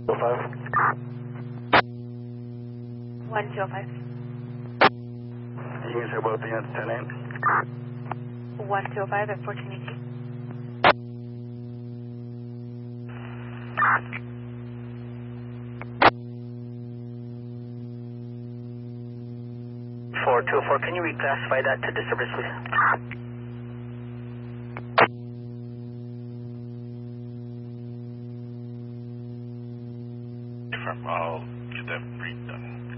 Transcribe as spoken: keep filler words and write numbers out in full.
five. one two five. You can say both units ten eight. one two five at fourteen eighteen. four two four, can you reclassify that to disturbance, please? From, I'll get that brief done.